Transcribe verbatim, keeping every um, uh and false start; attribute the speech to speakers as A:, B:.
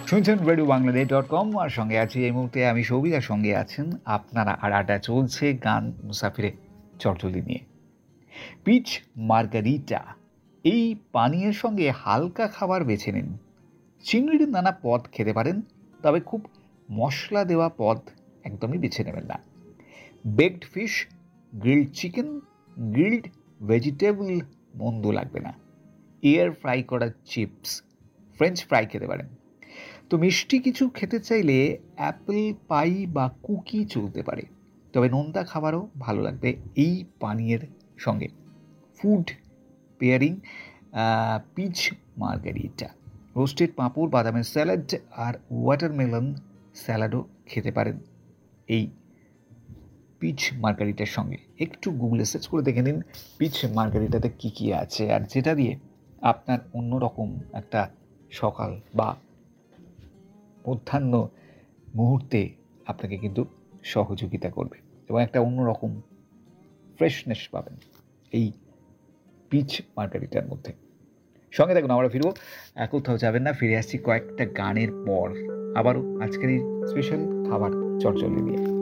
A: শুনছেন radio Bangladesh dot com আর সঙ্গে আছি এই মুহূর্তে আমি সৌভিক, আর সঙ্গে আছেন আপনারা। আর আড্ডা চলছে গান মুসাফিরে চটজলদি নিয়ে। পিচ মার্গারিটা এই পানীয়ের সঙ্গে হালকা খাবার বেছে নিন। চিংড়ির নানা পদ খেতে পারেন, তবে খুব মশলা দেওয়া পদ একদমই বেছে নেবেন না। Baked fish, grilled chicken, grilled vegetable মন্দ লাগবে না। এয়ার ফ্রাই করা চিপস, ফ্রেঞ্চ ফ্রাই খেতে পারেন। তো মিষ্টি কিছু খেতে চাইলে অ্যাপেল পাই বা কুকি চলতে পারে, তবে নোনতা খাবারও ভালো লাগবে এই পানীয়ের সঙ্গে। Food pairing pitch Margarita, roasted পাঁপড়, বাদামের স্যালাড আর ওয়াটারমেলন স্যালাডও খেতে পারেন এই পিচ মার্গারিটার সঙ্গে। একটু গুগলে সার্চ করে দেখে নিন পিচ মার্গারিটাতে কী কী আছে, আর যেটা দিয়ে আপনার অন্যরকম একটা সকাল বা মধ্যাহ্ন মুহূর্তে আপনাকে কিন্তু সহযোগিতা করবে এবং একটা অন্যরকম ফ্রেশনেস পাবেন এই পিচ মার্গারিটার মধ্যে। সঙ্গে থাকুন, আমরা ফিরবো, কোথাও যাবেন না। ফিরে আসছি কয়েকটা গানের পর আবারও আজকের এই স্পেশাল খাবার চটচলদি নিয়ে।